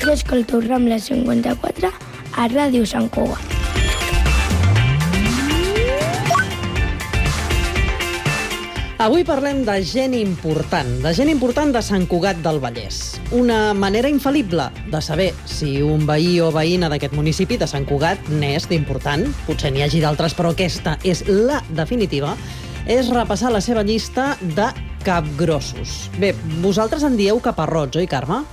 Jo escolto Rambla 54 a Ràdio Sant Cugat. Avui parlem de gent important de Sant Cugat del Vallès. Una manera infal·lible de saber si un veí o veïna d'aquest municipi de Sant Cugat n'és d'important, potser n'hi hagi d'altres, però aquesta és la definitiva, és repassar la seva llista de capgrossos. Bé, vosaltres en dieu caparrots, oi, Carme?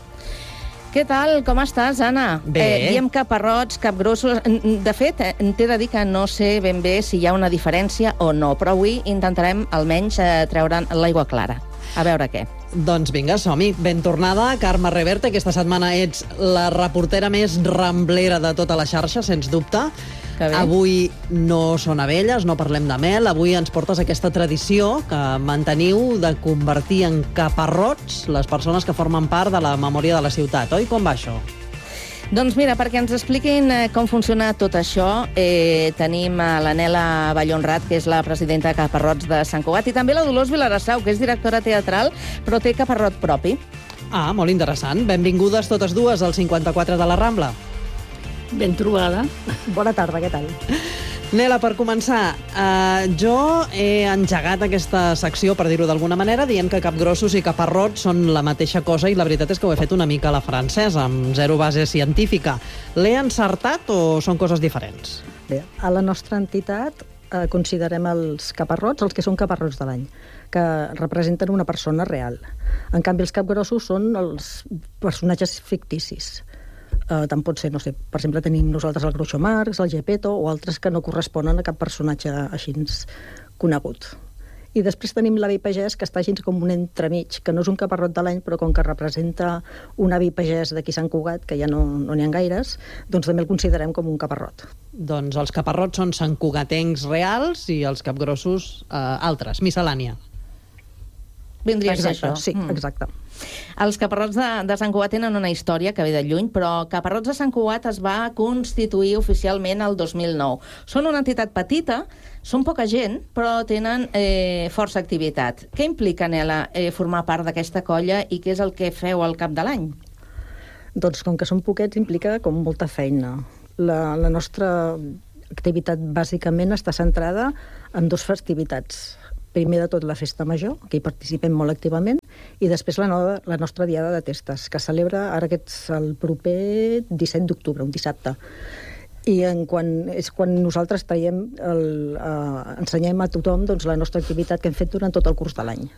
Què tal? Com estàs, Anna? Bé. Diem caparrots, capgrossos... De fet, t'he de dir que no sé ben bé si hi ha una diferència o no, però avui intentarem almenys treure'n l'aigua clara. A veure què. Doncs vinga, som-hi. Ben tornada, Carme Reverte. Aquesta setmana ets la reportera més ramblera de tota la xarxa, sens dubte. Avui no són abelles, no parlem de mel. Avui ens portes aquesta tradició que manteniu de convertir en caparrots les persones que formen part de la memòria de la ciutat. Oi? Com va això? Doncs mira, perquè ens expliquin com funciona tot això, tenim a la Nela Ballonrat, que és la presidenta de Caparrots de Sant Cugat, i també la Dolors Vilarassau, que és directora teatral, però té caparrot propi. Ah, molt interessant. Benvingudes totes dues al 54 de la Rambla. Ben trobada. Bona tarda, què tal? Nela, per començar, jo he engegat aquesta secció, per dir-ho d'alguna manera, dient que capgrossos i caparrots són la mateixa cosa, i la veritat és que ho he fet una mica a la francesa, amb zero base científica. L'he encertat o són coses diferents? Bé, a la nostra entitat considerem els caparrots els que són caparrots de l'any, que representen una persona real. En canvi, els capgrossos són els personatges ficticis. Tant pot ser, no sé, per exemple, tenim nosaltres el Groucho Marx, el Gepetto, o altres que no corresponen a cap personatge així conegut. I després tenim l'avi pagès, que està així com un entremig, que no és un caparrot de l'any, però com que representa un avi pagès d'aquí Sant Cugat, que ja no n'hi ha gaires, doncs també el considerem com un caparrot. Doncs els caparrots són santcugatencs reals i els capgrossos altres, miscel·lània. Vindria a ser això. Sí, exacte. Els caparrots de Sant Cugat tenen una història que ve de lluny, però Caparrots de Sant Cugat es va constituir oficialment el 2009. Són una entitat petita, són poca gent, però tenen força activitat. Què implica, Nela, formar part d'aquesta colla i què és el que feu al cap de l'any? Doncs com que són poquets implica com molta feina. La nostra activitat bàsicament està centrada en dues festivitats. Primer de tot la festa major, que hi participem molt activament, i després la nostra diada de testes, que celebra ara el proper 17 d'octubre, un dissabte. I és quan nosaltres ensenyem a tothom la nostra activitat que hem fet durant tot el curs de l'any.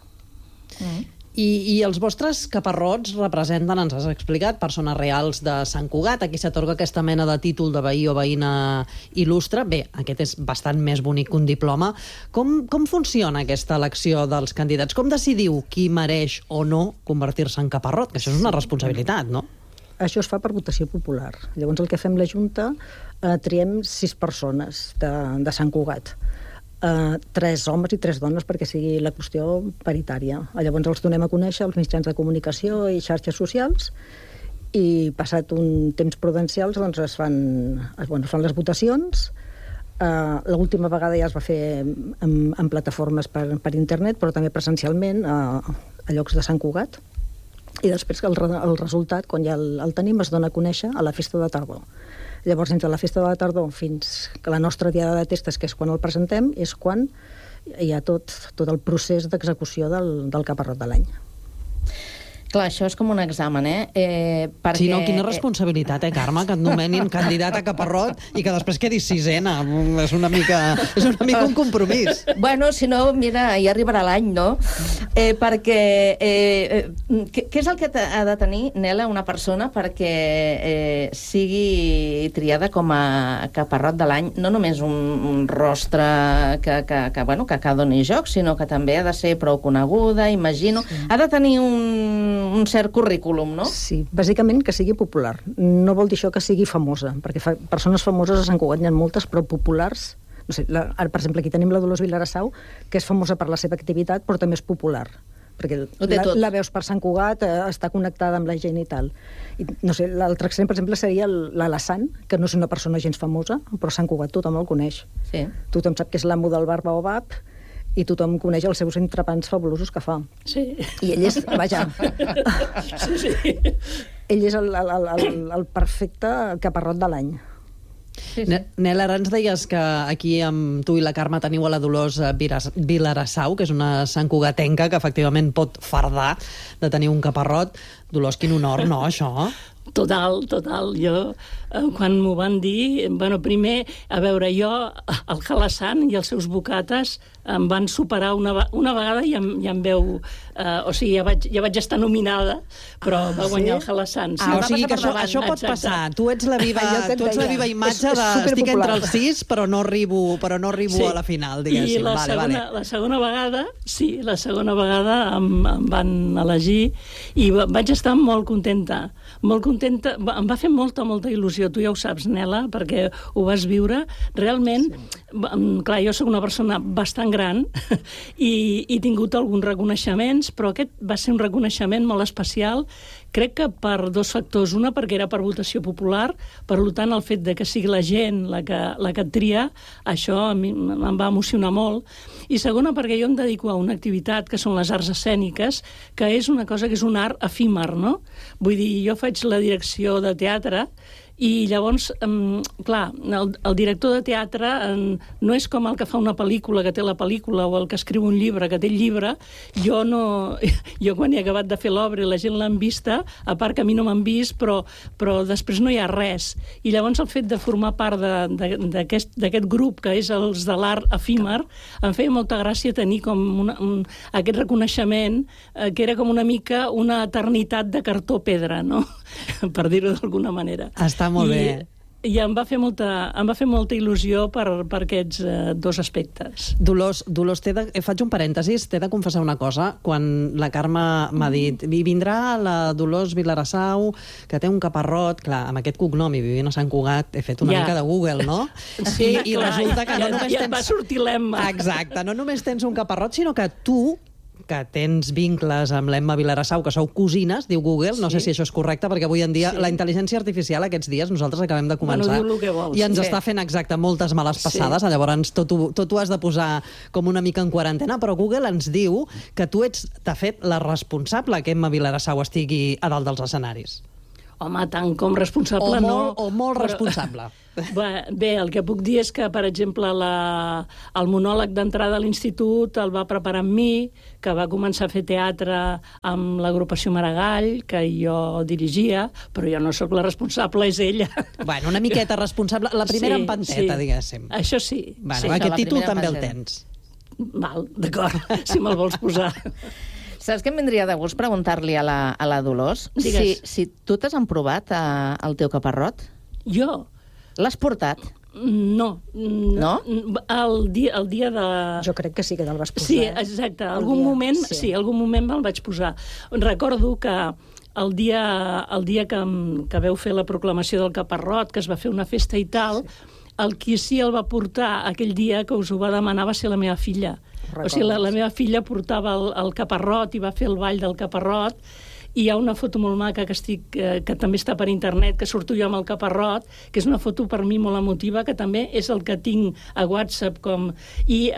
I els vostres caparrots representen, ens has explicat, persones reals de Sant Cugat. Aquí s'atorga aquesta mena de títol de veí o veïna il·lustre. Bé, aquest és bastant més bonic que un diploma. Com funciona aquesta elecció dels candidats? Com decidiu qui mereix o no convertir-se en caparrot? Que això és una responsabilitat, no? Això es fa per votació popular. Llavors el que fem la Junta, triem 6 persones de Sant Cugat. 3 homes i 3 dones perquè sigui la qüestió paritària. Llavors els donem a conèixer als mitjans de comunicació i xarxes socials i passat un temps prudencial doncs es fan les votacions. L'última vegada ja es va fer en plataformes per internet, però també presencialment a llocs de Sant Cugat. I després el resultat, quan ja el tenim, es dona a conèixer a la festa de tardor. Llavors, entre la festa de la tardor fins que la nostra diada de testes, que és quan el presentem, és quan hi ha tot el procés d'execució del caparrot de l'any. Clar, això és com un examen, perquè... Si no, quina responsabilitat, Carme, que et nomenin candidat a caparrot i que després quedis sisena. És una mica un compromís. Bueno, si no, mira, ja arribarà l'any, no? Perquè... Què és el que ha de tenir, Nela, una persona perquè sigui triada com a caparrot de l'any? No només un rostre que doni joc, sinó que també ha de ser prou coneguda, imagino. Ha de tenir un cert currículum, no? Sí, bàsicament que sigui popular. No vol dir això que sigui famosa, perquè persones famoses a Sant Cugat n'hi ha moltes, però populars... No sé, per exemple, aquí tenim la Dolors Vilarassau, que és famosa per la seva activitat, però també és popular. Perquè la veus per Sant Cugat, està connectada amb la gent i tal. I, no sé, l'altre extrem, per exemple, seria l'Alassane, que no és una persona gens famosa, però a Sant Cugat tothom el coneix. Sí. Tothom sap que és l'amo del bar Baobab, i tothom coneix els seus entrepans fabulosos que fa. Sí. I ell és, vaja... Sí. ell és el perfecte caparrot de l'any. Sí, sí. Nel, ara ens deies que aquí amb tu i la Carme teniu a la Dolors Vilarassau, que és una santcugatenca que efectivament pot fardar de tenir un caparrot. Dolors, quin honor, no, això? Total. Jo, quan m'ho van dir, primer, a veure, jo, el Halasan i els seus bocates em van superar una vegada i em veu... o sigui, ja vaig estar nominada, però va guanyar el Halasan. Sí. O sigui que això pot passar. Tu ets la viva imatge de estic entre els 6, però no arribo a la final, diguéssim. La segona vegada, la segona vegada em van elegir i vaig estar molt contenta. Em va fer molta il·lusió. Tu ja ho saps, Nela, perquè ho vas viure. Realment, clar, jo sóc una persona bastant gran i he tingut alguns reconeixements, però aquest va ser un reconeixement molt especial, crec que per 2 factors. Una, perquè era per votació popular, per tant, el fet de que sigui la gent la que et tria, això a mi em va emocionar molt. I segona, perquè jo em dedico a una activitat que són les arts escèniques, que és una cosa que és un art efímer, no? Vull dir, jo faig la direcció de teatre i llavors, clar, el director de teatre no és com el que fa una pel·lícula, que té la pel·lícula, o el que escriu un llibre, que té el llibre. Jo quan he acabat de fer l'obra i la gent l'han vista, a part que a mi no m'han vist, però després no hi ha res. I llavors el fet de formar part d'aquest grup, que és els de l'art efímer, em feia molta gràcia tenir com aquest reconeixement, que era com una mica una eternitat de cartó-pedra, no? Per dir-ho d'alguna manera. Està molt bé. I em va fer molta il·lusió per aquests 2 aspectes. Dolors, faig un parèntesis, t'he de confessar una cosa. Quan la Carme m'ha dit vindrà la Dolors Vilarassau, que té un caparrot, clar, amb aquest cognom i vivint a Sant Cugat, he fet una mica de Google, no? Sí, I resulta que no només tens... Ja va sortir l'Emma. Exacte, no només tens un caparrot, sinó que tu, que tens vincles amb l'Emma Vilarassau, que sou cosines, diu Google, no sé si això és correcte, perquè avui en dia la intel·ligència artificial aquests dies, nosaltres acabem de començar, diu el que vols, i ens està fent moltes males passades, llavors tot ho has de posar com una mica en quarantena, però Google ens diu que tu ets, de fet, la responsable que Emma Vilarassau estigui a dalt dels escenaris. Home, tant com responsable no. O molt responsable. Bé, el que puc dir és que, per exemple, el monòleg d'entrada a l'institut el va preparar amb mi, que va començar a fer teatre amb l'agrupació Maragall, que jo dirigia, però jo no sóc la responsable, és ella. Bueno, una miqueta responsable. La primera empanteta, diguéssim. Això sí. Bueno, aquest títol també el tens. Val, d'acord, si me'l vols posar. Saps què em vindria de gust preguntar-li a la Dolors? Si tu t'has emprovat el teu caparrot? Jo? L'has portat? No. No? El dia de... Jo crec que sí que te'l vas posar. Sí, exacte. Algun moment me'l vaig posar. Recordo que el dia que veu fer la proclamació del caparrot, que es va fer una festa i tal, el qui sí el va portar aquell dia que us ho va demanar va ser la meva filla. O sigui, la meva filla portava el caparrot i va fer el ball del caparrot, i hi ha una foto molt maca que també està per internet, que surto jo amb el caparrot, que és una foto per mi molt emotiva, que també és el que tinc a WhatsApp i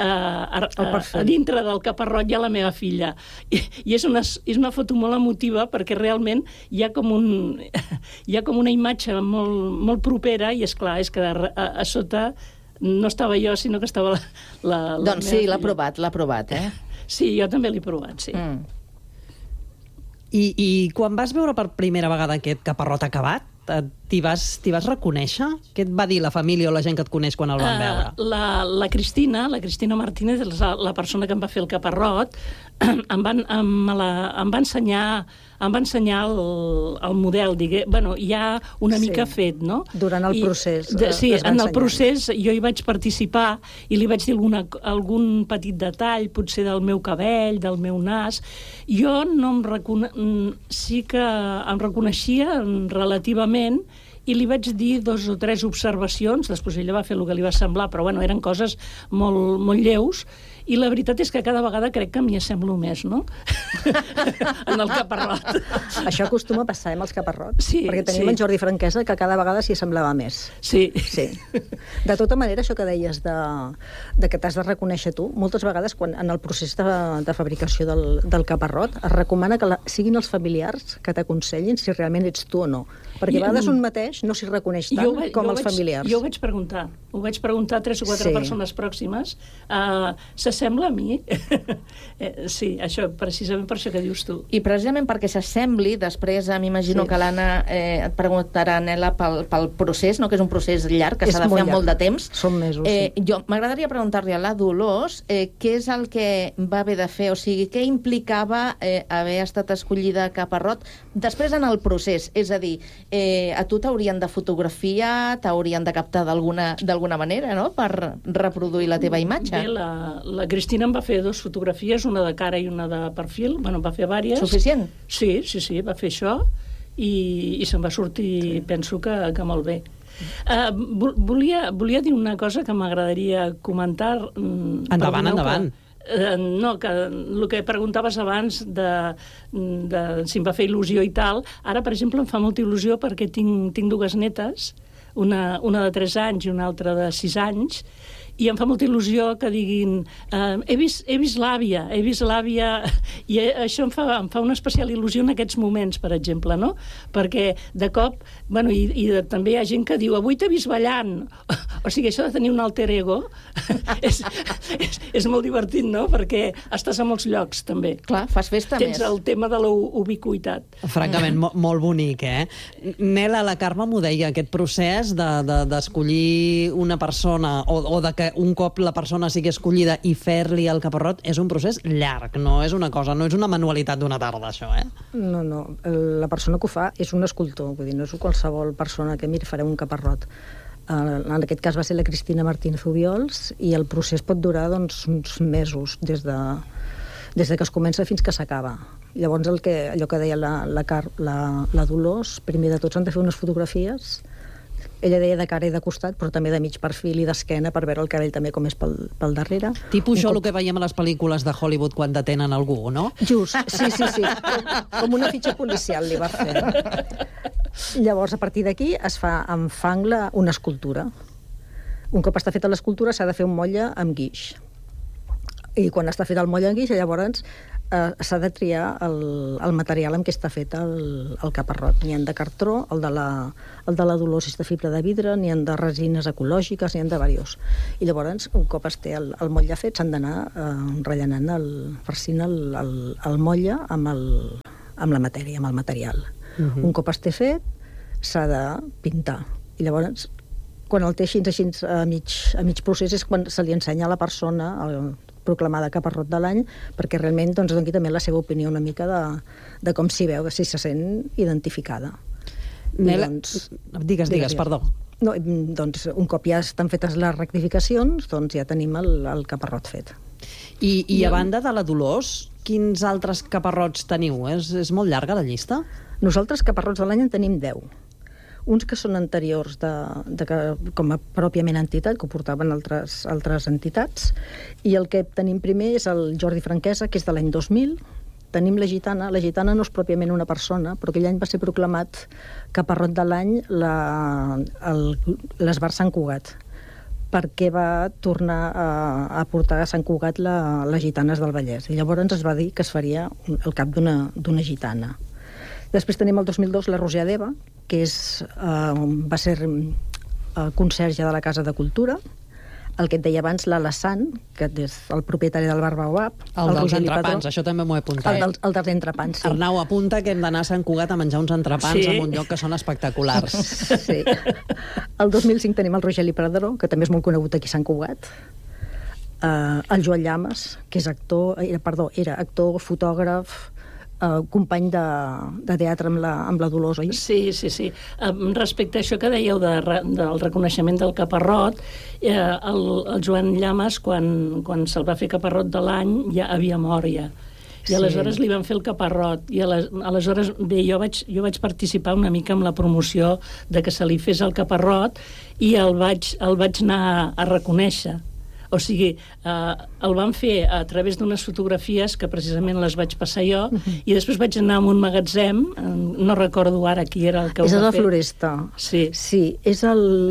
a dintre del caparrot hi ha la meva filla. I és una foto molt emotiva perquè realment hi ha com una imatge molt, molt propera, i és clar, és que a sota no estava jo, sinó que estava la doncs sí, l'ha provat, eh? Sí, jo també l'he provat, sí. I quan vas veure per primera vegada aquest caparrot acabat, t'hi vas reconèixer? Què et va dir la família o la gent que et coneix quan el van veure? La Cristina Martínez, la persona que em va fer el caparrot, em va ensenyar el model, ja una mica fet, no? Durant el procés. Sí, en el procés jo hi vaig participar i li vaig dir algun petit detall, potser del meu cabell, del meu nas. Jo sí que em reconeixia relativament, i li vaig dir 2 o 3 observacions, després ella va fer el que li va semblar, però eren coses molt, molt lleus, I la veritat és que cada vegada crec que m'hi assemblo més, no? En el caparrot. Això acostuma a passar amb els caparrots, Sí, perquè tenim en Jordi Franquesa que cada vegada s'hi assemblava més. Sí. Sí. De tota manera, això que deies de que t'has de reconèixer tu, moltes vegades quan en el procés de fabricació del caparrot es recomana que siguin els familiars que t'aconsellin si realment ets tu o no. Perquè a vegades un mateix no s'hi reconeix tant com els familiars. Jo ho vaig preguntar. Ho vaig preguntar a 3 o 4 persones pròximes. S'assembla a mi? Sí, això, precisament per això que dius tu. I precisament perquè s'assembli, després m'imagino que l'Anna et preguntarà, Nela, pel procés, no? Que és un procés llarg, que s'ha de fer molt de temps. Són mesos, sí. Jo m'agradaria preguntar-li a la Dolors què és el que va haver de fer, o sigui, què implicava haver estat escollida a Caparrot després en el procés, és a dir, a tu t'haurien de fotografiar, t'haurien de captar d'alguna manera, no?, per reproduir la teva imatge. Bé, la Cristina em va fer 2 fotografies, una de cara i una de perfil, bueno, va fer vàries. Suficient? Sí, va fer això, i se'n va sortir, penso que molt bé. Volia dir una cosa que m'agradaria comentar. Endavant. No, que el que preguntaves abans de si em va fer il·lusió i tal, ara, per exemple, em fa molta il·lusió perquè tinc 2 netes, una de 3 anys i una altra de 6 anys, i em fa molta il·lusió que diguin he vist l'àvia, i això em fa una especial il·lusió en aquests moments, per exemple, no? Perquè de cop, bueno, i també hi ha gent que diu avui t'he vist ballant, o sigui, això de tenir un alter ego és molt divertit, no? Perquè estàs a molts llocs, també. Clar, fas festa més. Tens el tema de la ubiquitat. Francament, molt bonic, eh? Nela, la Carme m'ho deia, aquest procés d'escollir una persona o de que un cop la persona sigui escollida i fer-li el caparrot és un procés llarg, no és una cosa, no és una manualitat d'una tarda, això, eh? No. La persona que ho fa és un escultor, vull dir, no és qualsevol persona que miri farà un caparrot. En aquest cas va ser la Cristina Martínez Ubiols i el procés pot durar doncs, uns mesos des de que es comença fins que s'acaba. Llavors allò que deia la Dolors, primer de tot s'han de fer unes fotografies. Ella deia de cara i de costat, però també de mig perfil i d'esquena per veure el cabell també com és pel darrere. Tipus això el que veiem a les pel·lícules de Hollywood quan detenen algú, no? Just, sí. Com una fitxa policial li va fer. Llavors, a partir d'aquí es fa amb fang una escultura. Un cop està feta l'escultura s'ha de fer un motlle amb guix. I quan està fet el motlle amb guix, llavors s'ha de triar el material amb què està fet el caparrot. N'hi ha de cartró, el de la Dolors és de fibra de vidre, n'hi ha de resines ecològiques, n'hi ha de diversos. I llavors, un cop es té el motlle fet, s'han d'anar rellenant, farcint el motlle amb la matèria, amb el material. Un cop es té fet, s'ha de pintar. I llavors, quan el té així a mig procés, és quan se li ensenya a la persona proclamada caparrot de l'any, perquè realment doncs, doni també la seva opinió una mica de com s'hi veu, si se sent identificada. Nela, doncs, digues, perdó. No, doncs, un cop ja estan fetes les rectificacions, doncs ja tenim el caparrot fet. I a banda de la Dolors, quins altres caparrots teniu? És molt llarga la llista? Nosaltres caparrots de l'any en tenim 10. Uns que són anteriors com a pròpiament entitat, que ho portaven altres entitats, i el que tenim primer és el Jordi Franquesa, que és de l'any 2000. Tenim la Gitana no és pròpiament una persona, però aquell any va ser proclamat caparrot de l'any l'Esbar Sant Cugat, perquè va tornar a portar a Sant Cugat les gitanes del Vallès. I llavors es va dir que es faria el cap d'una gitana. Després tenim el 2002 la Roser Deva, que va ser conserge de la Casa de Cultura. El que et deia abans, l'Alassane, que és el propietari del Bar Baobab. El dels entrepans, això també m'ho he apuntat. El dels entrepans, sí. Arnau, apunta que hem d'anar a Sant Cugat a menjar uns entrepans en un lloc que són espectaculars. Sí. El 2005 tenim el Rogeli Pradró, que també és molt conegut aquí a Sant Cugat. El Joan Llamas, que és era actor, fotògraf, company de teatre amb la Dolors, oi? Sí. Respecte a això que dèieu del reconeixement del caparrot, el Joan Llamas, quan se'l va fer caparrot de l'any, ja havia mort ja. I aleshores li van fer el caparrot. I aleshores, bé, jo vaig participar una mica en la promoció de que se li fes el caparrot i el vaig anar a reconèixer. O sigui, el van fer a través d'unes fotografies que precisament les vaig passar jo, i després vaig anar a un magatzem, no recordo ara qui era el que ho va fer. És la Floresta. Sí. Sí, és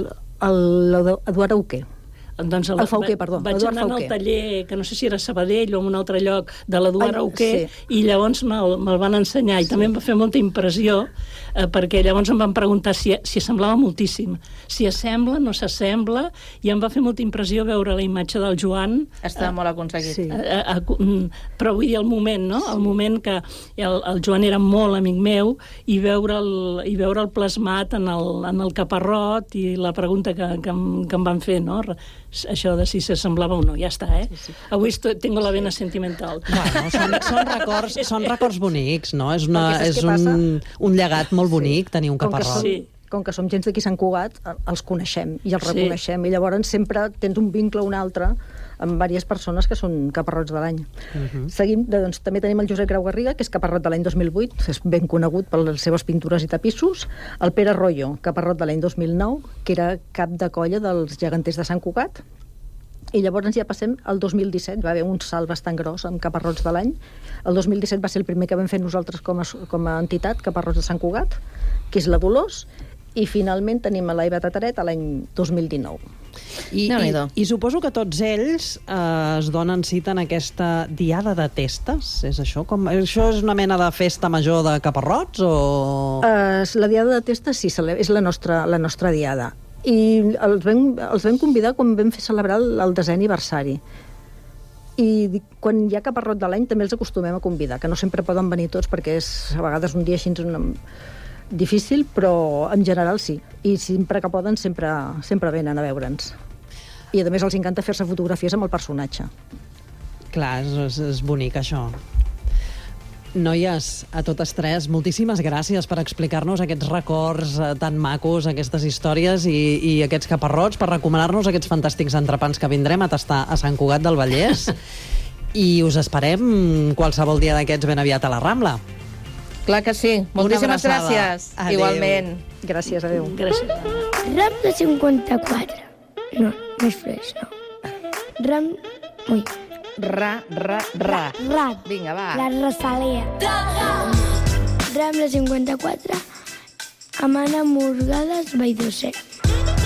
l'Eduard Auquer. Doncs el Fauquer, perdó. Vaig anar al taller, que no sé si era Sabadell o en un altre lloc, de l'Eduard Auquer, sí. I llavors me'l van ensenyar, i també em va fer molta impressió, perquè llavors em van preguntar si assemblava moltíssim. Si assembla, no s'assembla, i em va fer molta impressió veure la imatge del Joan. Estava molt aconseguit. Sí. Però vull dir el moment, no? El moment que el Joan era molt amic meu, i veure'l plasmat en el caparrot, i la pregunta que em van fer, no? Això de si s'assemblava o no, ja està, eh? Sí. Avui tengo la vena sentimental. Bueno, són records bonics, no? És un llegat molt bonic tenir un caparrot. Com que som gent d'aquí Sant Cugat, els coneixem i els reconeixem, i llavors sempre tens un vincle o un altre amb diverses persones que són caparrots de l'any. Seguim, doncs, també tenim el Josep Grau Garriga, que és caparrot de l'any 2008, és ben conegut per les seves pintures i tapissos. El Pere Royo, caparrot de l'any 2009, que era cap de colla dels geganters de Sant Cugat. I llavors ja passem al 2017, va haver un salt bastant gros amb caparrots de l'any. El 2017 va ser el primer que vam fer nosaltres com a entitat, caparrots de Sant Cugat, que és la Dolors, i finalment tenim a l'Eva Tataret a l'any 2019. I suposo que tots ells es donen cita en aquesta diada de testes, és això? Això és una mena de festa major de caparrots, o...? La diada de testes sí, és la nostra diada. I els vam convidar quan vam fer celebrar el 10è aniversari. I quan hi ha caparrot de l'any també els acostumem a convidar, que no sempre poden venir tots perquè és a vegades un dia així difícil, però en general sí. I sempre que poden sempre venen a veure'ns. I a més els encanta fer-se fotografies amb el personatge. Clar, és bonic això. Noies, a totes tres, moltíssimes gràcies per explicar-nos aquests records tan macos, aquestes històries i aquests caparrots, per recomanar-nos aquests fantàstics entrepans que vindrem a tastar a Sant Cugat del Vallès. I us esperem qualsevol dia d'aquests ben aviat a la Rambla. Clar que sí. Moltíssimes gràcies. Adéu. Igualment. Gràcies, adéu. Gràcies. Rambla 54. No, més freix, no. Ui. Ra. Vinga, va. La Rosalia. Rambla 54. Amana Morgades, Valldocer.